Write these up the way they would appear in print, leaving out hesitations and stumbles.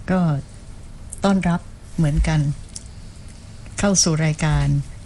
ก็ต้อนรับเหมือนกันเข้าสู่รายการ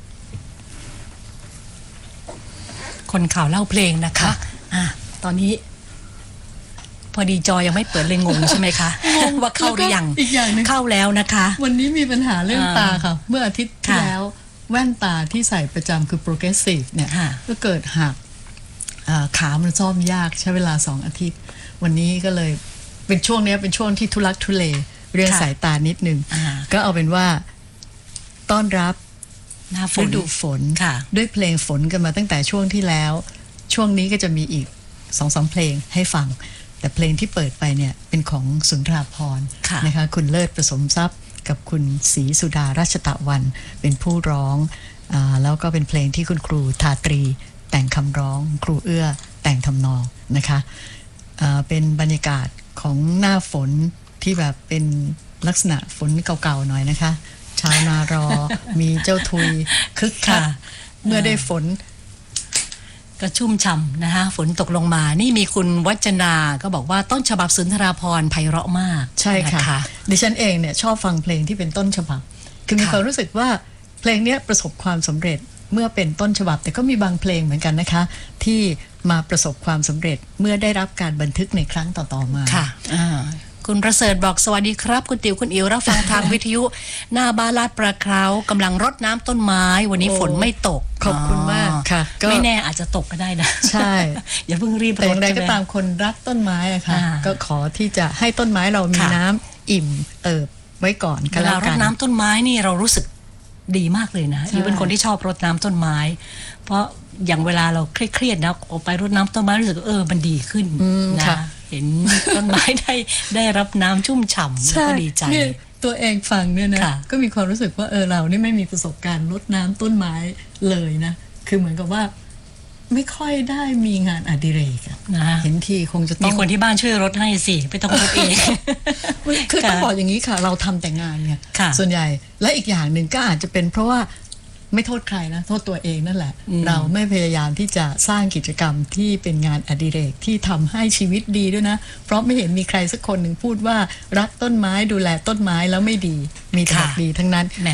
คนข่าวเล่าเพลงนะคะตอนนี้พอดีจอยังไม่เปิดเลยงงใช่ไหมคะว่าเข้าหรือยังอีกอย่างนึงเข้าแล้วนะคะวันนี้มีปัญหาเรื่องตาค่ะเมื่ออาทิตย์ที่แล้วแว่นตาที่ใส่ประจำคือ progressive เนี่ยก็เกิดหักขามันซ่อมยากใช้เวลา2 อาทิตย์วันนี้ก็เลยเป็นช่วงนี้เป็นช่วงที่ทุลักทุเลเรื่องสายตานิดนึงก็เอาเป็นว่าต้อนรับฤดูฝนด้วยเพลงฝนกันมาตั้งแต่ช่วงที่แล้วช่วงนี้ก็จะมีอีก 2-3 เพลงให้ฟังแต่เพลงที่เปิดไปเนี่ยเป็นของสุนทราภรณ์นะคะคุณเลิศประสมทรัพย์กับคุณศรีสุดาราชตะวันเป็นผู้ร้องแล้วก็เป็นเพลงที่คุณครูทาตรีแต่งคำร้องครูเอื้อแต่งทำนองนะคะเป็นบรรยากาศของหน้าฝนที่แบบเป็นลักษณะฝนเก่าๆหน่อยนะคะชาวนารอ มีเจ้าทุยคึกคักเมื่อได้ฝนก็ชุ่มฉ่ำนะคะฝนตกลงมานี่มีคุณวัจนาก็บอกว่าต้นฉบับสุนทราภรณ์ไพเราะมากใช่ค่ะดิฉันเองเนี่ยชอบฟังเพลงที่เป็นต้นฉบับคือมีความรู้สึกว่าเพลงนี้ประสบความสำเร็จเมื่อเป็นต้นฉบับแต่ก็มีบางเพลงเหมือนกันนะคะที่มาประสบความสำเร็จเมื่อได้รับการบันทึกในครั้งต่อๆมาค่ะคุณประเสริฐบอกสวัสดีครับคุณติ๋วคุณอิ๋วรับฟังทางวิทยุหน้าบ้านลาดประเขากำลังรดน้ำต้นไม้วันนี้ฝนไม่ตกขอบคุณมากค่ะไม่แน่อาจจะตกก็ได้นะใช่อย่าเพิ่งรีบรดแต่ก็ตามคนรักต้นไม้อะค่ะก็ขอที่จะให้ต้นไม้เรามีน้ำอิ่มเอิบไว้ก่อนก็แล้วกันรดน้ำต้นไม้นี่เรารู้สึกดีมากเลยนะอีเป็นคนที่ชอบรดน้ำต้นไม้เพราะอย่างเวลาเราเครียดๆนะออกไปรดน้ำต้นไม้รู้สึกมันดีขึ้นนะเห็นต้นไม้ได้รับน้ำชุ่มฉ่ำก็ดีใจตัวเองฟังเนี่ยนะก็มีความรู้สึกว่าเรานี่ไม่มีประสบการณ์รดน้ำต้นไม้เลยนะคือเหมือนกับว่าไม่ค่อยได้มีงานอดิเรกนะเห็นทีคงจะต้องมีคนที่บ้านช่วยรดให้สิไม่ต้องรดเองคือต้องบอกอย่างนี้ค่ะเราทำแต่งานไงส่วนใหญ่และอีกอย่างหนึ่งก็อาจจะเป็นเพราะว่าไม่โทษใครนะโทษตัวเองนั่นแหละเราไม่พยายามที่จะสร้างกิจกรรมที่เป็นงานอดิเรกที่ทำให้ชีวิตดีด้วยนะเพราะไม่เห็นมีใครสักคนหนึ่งพูดว่ารักต้นไม้ดูแลต้นไม้แล้วไม่ดีมีแต่ดีทั้งนั้น